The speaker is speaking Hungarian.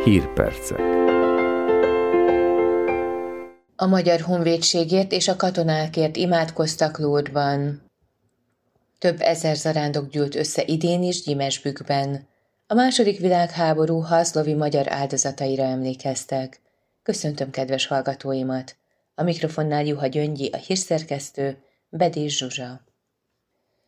Hírpercek. A Magyar Honvédségért és a katonákért imádkoztak Lourdesban. Több ezer zarándok gyűlt össze idén is Gyimesbükkben. A II. Világháború Haszlovi magyar áldozataira emlékeztek. Köszöntöm kedves hallgatóimat! A mikrofonnál Juha Gyöngyi, a hírszerkesztő, Bedés Zsuzsa.